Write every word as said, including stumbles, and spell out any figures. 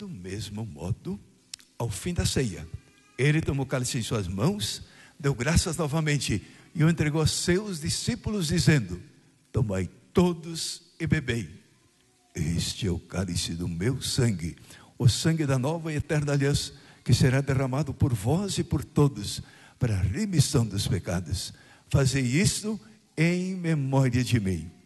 Do mesmo modo, ao fim da ceia, ele tomou o cálice em suas mãos, deu graças novamente e o entregou a seus discípulos, dizendo: tomai todos e bebei. Este é o cálice do meu sangue, o sangue da nova e eterna aliança, que será derramado por vós e por todos, para a remissão dos pecados. Fazei isto em memória de mim.